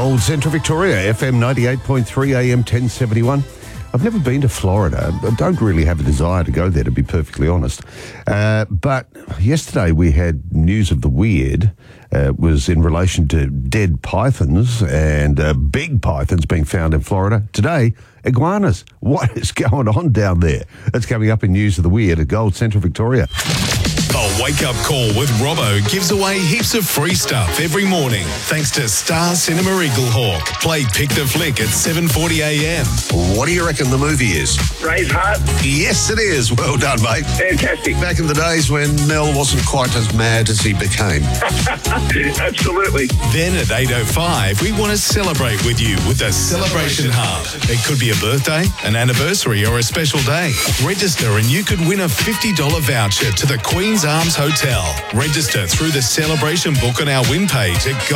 Gold Central Victoria, FM 98.3 AM 1071. I've never been to Florida. I don't really have a desire to go there, to be perfectly honest. But yesterday we had news of the weird. It was in relation to dead pythons and big pythons being found in Florida. Today, iguanas. What is going on down there? That's coming up in News of the Weird at Gold Central Victoria. The Wake Up Call with Robbo gives away heaps of free stuff every morning thanks to Star Cinema Eaglehawk. Play Pick the Flick at 7:40 a.m. What do you reckon the movie is? Braveheart. Yes, it is. Well done, mate. Fantastic. Back in the days when Mel wasn't quite as mad as he became. Absolutely. Then at 8:05, we want to celebrate with you with the Celebration Hub. It could be a birthday, an anniversary, or a special day. Register and you could win a $50 voucher to the Queen's Arms Hotel. Register through the celebration book on our win page at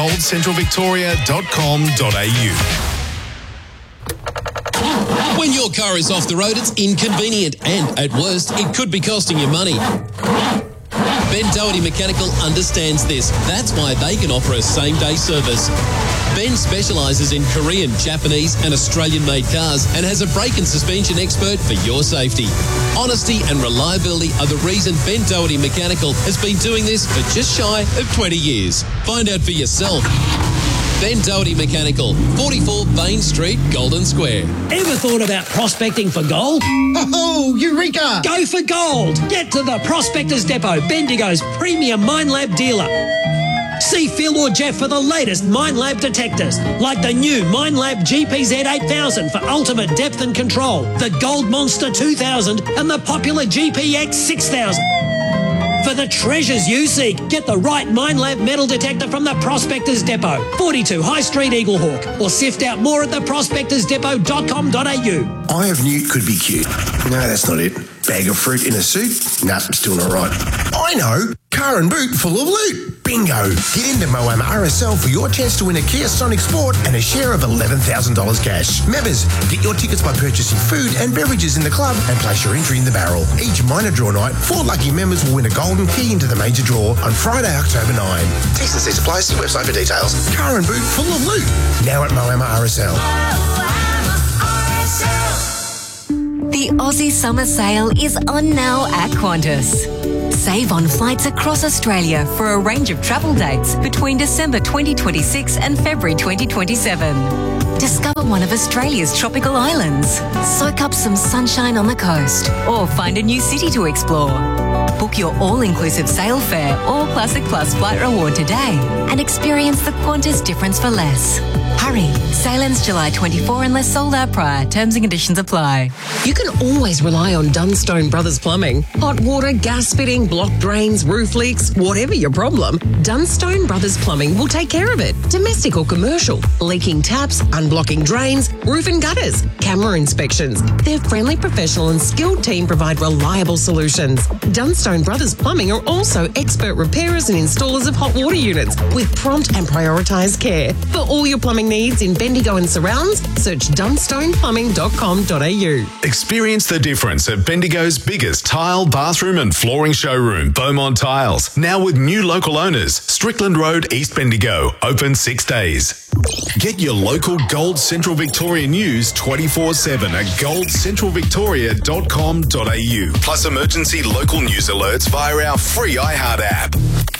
goldcentralvictoria.com.au. When your car is off the road, it's inconvenient and, at worst, it could be costing you money. Ben Doherty Mechanical understands this. That's why they can offer a same-day service. Ben specialises in Korean, Japanese and Australian-made cars and has a brake and suspension expert for your safety. Honesty and reliability are the reason Ben Doherty Mechanical has been doing this for just shy of 20 years. Find out for yourself. Ben Doherty Mechanical, 44 Bain Street, Golden Square. Ever thought about prospecting for gold? Oh, Eureka! Go for gold! Get to the Prospectors Depot, Bendigo's premium Minelab dealer. See Phil or Jeff for the latest Minelab detectors, like the new Minelab GPZ 8000 for ultimate depth and control, the Gold Monster 2000 and the popular GPX 6000. For the treasures you seek, get the right Minelab metal detector from the Prospectors Depot, 42 High Street, Eaglehawk, or sift out more at theprospectorsdepot.com.au. Eye of Newt could be cute. No, that's not it. Bag of fruit in a suit? Nah, still not right. I know! Car and boot full of loot. Bingo! Get into Moama RSL for your chance to win a Kia Sonic Sport and a share of $11,000 cash. Members, get your tickets by purchasing food and beverages in the club and place your entry in the barrel. Each minor draw night, 4 lucky members will win a golden key into the major draw on Friday, October 9. T's and C's apply. See website for details. Car and boot full of loot. Now at Moama RSL. The Aussie Summer Sale is on now at Qantas. Save on flights across Australia for a range of travel dates between December 2026 and February 2027. Discover one of Australia's tropical islands, soak up some sunshine on the coast, or find a new city to explore. Book your all-inclusive sail fare or Classic Plus flight reward today and experience the Qantas difference for less. Hurry, sale ends July 24 unless sold out prior. Terms and conditions apply. You can always rely on Dunstone Brothers Plumbing. Hot water, gas fitting, blocked drains, roof leaks, whatever your problem, Dunstone Brothers Plumbing will take care of it. Domestic or commercial, leaking taps, unblocking drains, roof and gutters, camera inspections. Their friendly, professional and skilled team provide reliable solutions. Dunstone Brothers Plumbing are also expert repairers and installers of hot water units with prompt and prioritised care. For all your plumbing needs in Bendigo and surrounds, search dunstoneplumbing.com.au. Experience the difference at Bendigo's biggest tile, bathroom and flooring showroom, Beaumont Tiles. Now with new local owners, Strickland Road, East Bendigo. Open 6 days. Get your local Gold Central Victoria news 24/7 at goldcentralvictoria.com.au. Plus emergency local news alerts via our free iHeart app.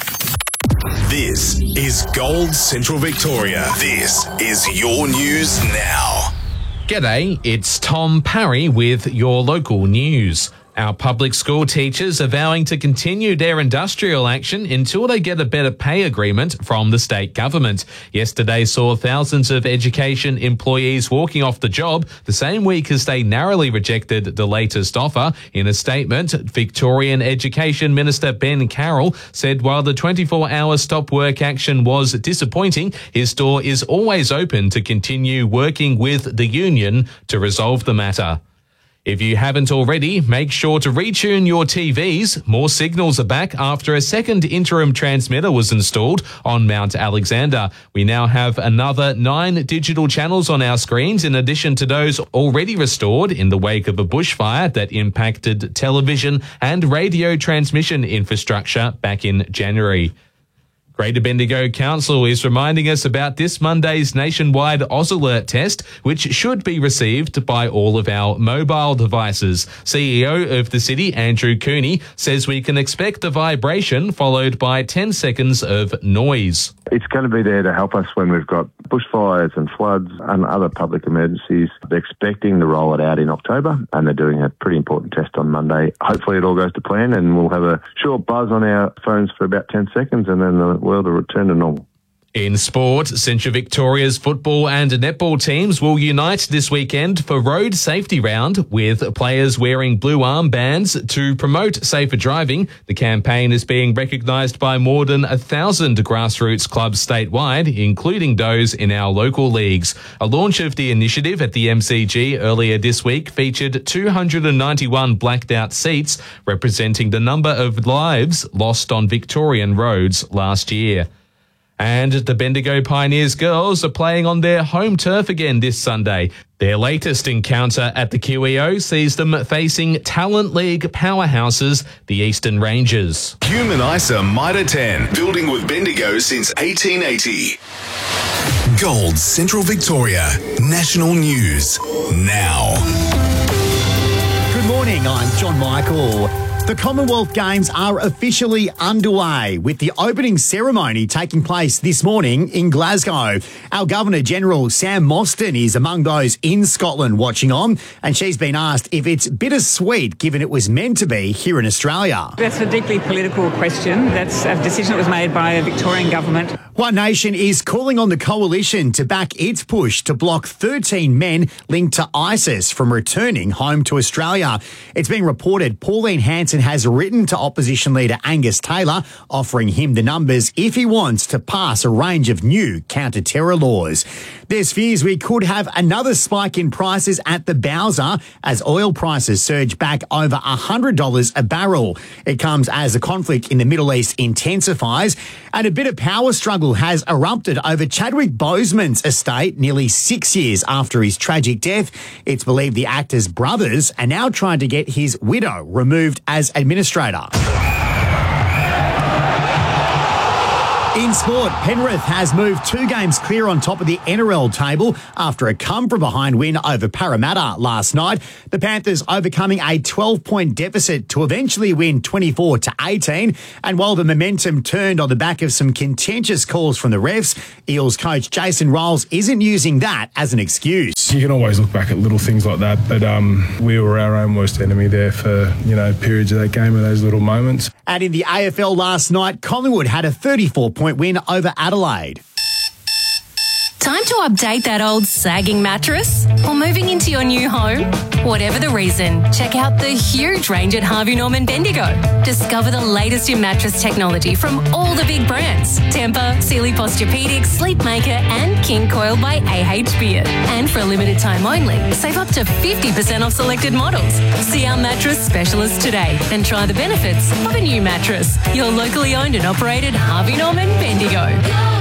This is Gold Central Victoria. This is your news now. G'day, it's Tom Parry with your local news. Our public school teachers are vowing to continue their industrial action until they get a better pay agreement from the state government. Yesterday saw thousands of education employees walking off the job the same week as they narrowly rejected the latest offer. In a statement, Victorian Education Minister Ben Carroll said while the 24-hour stop work action was disappointing, his door is always open to continue working with the union to resolve the matter. If you haven't already, make sure to retune your TVs. More signals are back after a second interim transmitter was installed on Mount Alexander. We now have another 9 digital channels on our screens in addition to those already restored in the wake of a bushfire that impacted television and radio transmission infrastructure back in January. Greater Bendigo Council is reminding us about this Monday's nationwide Oz Alert test, which should be received by all of our mobile devices. CEO of the city, Andrew Cooney, says we can expect a vibration followed by 10 seconds of noise. It's going to be there to help us when we've got bushfires and floods and other public emergencies. They're expecting to roll it out in October, and they're doing a pretty important test on Monday. Hopefully it all goes to plan, and we'll have a short buzz on our phones for about 10 seconds, and then the world will return to normal. In sport, Central Victoria's football and netball teams will unite this weekend for Road Safety Round, with players wearing blue armbands to promote safer driving. The campaign is being recognised by more than 1,000 grassroots clubs statewide, including those in our local leagues. A launch of the initiative at the MCG earlier this week featured 291 blacked out seats, representing the number of lives lost on Victorian roads last year. And the Bendigo Pioneers girls are playing on their home turf again this Sunday. Their latest encounter at the QEO sees them facing Talent League powerhouses, the Eastern Rangers. Human ISA Mitre 10, building with Bendigo since 1880. Gold Central Victoria, national news now. Good morning, I'm John Michael. The Commonwealth Games are officially underway, with the opening ceremony taking place this morning in Glasgow. Our Governor-General, Sam Mostyn, is among those in Scotland watching on, and she's been asked if it's bittersweet given it was meant to be here in Australia. That's a deeply political question. That's a decision that was made by a Victorian government. One Nation is calling on the coalition to back its push to block 13 men linked to ISIS from returning home to Australia. It's been reported Pauline Hanson has written to opposition leader Angus Taylor, offering him the numbers if he wants to pass a range of new counter-terror laws. There's fears we could have another spike in prices at the Bowser as oil prices surge back over $100 a barrel. It comes as the conflict in the Middle East intensifies, and a bit of power struggle has erupted over Chadwick Boseman's estate nearly 6 years after his tragic death. It's believed the actor's brothers are now trying to get his widow removed as administrator. In sport, Penrith has moved 2 games clear on top of the NRL table after a come-from-behind win over Parramatta last night. The Panthers overcoming a 12-point deficit to eventually win 24-18. And while the momentum turned on the back of some contentious calls from the refs, Eels coach Jason Rolls isn't using that as an excuse. You can always look back at little things like that, but we were our own worst enemy there for, periods of that game and those little moments. And in the AFL last night, Collingwood had a 34-point win over Adelaide. Time to update that old sagging mattress? Or moving into your new home? Whatever the reason, check out the huge range at Harvey Norman Bendigo. Discover the latest in mattress technology from all the big brands. Tempur, Sealy Posturepedic, Sleepmaker and King Coil by AH Beard. And for a limited time only, save up to 50% off selected models. See our mattress specialist today and try the benefits of a new mattress. Your locally owned and operated Harvey Norman Bendigo.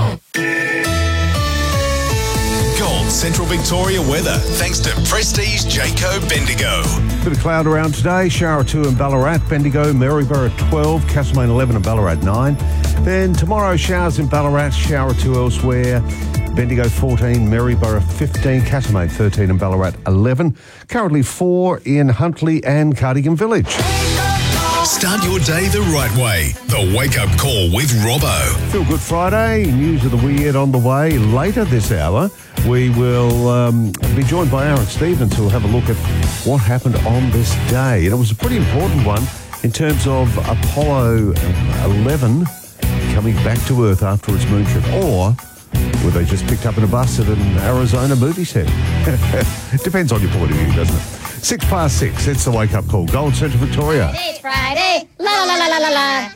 Gold Central Victoria weather, thanks to Prestige Jayco Bendigo. Bit of cloud around today. Shower 2 in Ballarat, Bendigo, Maryborough 12, Castlemaine 11 and Ballarat 9. Then tomorrow, showers in Ballarat, shower 2 elsewhere. Bendigo 14, Maryborough 15, Castlemaine 13 and Ballarat 11. Currently 4 in Huntley and Cardigan Village. Start your day the right way. The Wake Up Call with Robbo. Feel Good Friday, news of the weird on the way. Later this hour, we will be joined by Aaron Stevens, who will have a look at what happened on this day. And it was a pretty important one in terms of Apollo 11 coming back to Earth after its moon trip. Or were they just picked up in a bus at an Arizona movie set? It depends on your point of view, doesn't it? 6 past 6, it's the Wake Up Call. Gold Central Victoria. It's Friday. La la la la la la.